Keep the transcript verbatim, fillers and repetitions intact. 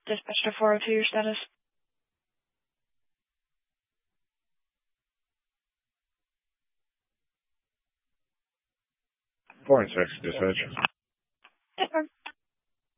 Dispatch to four oh two, your status. four and six, dispatch. Yes, ma'am.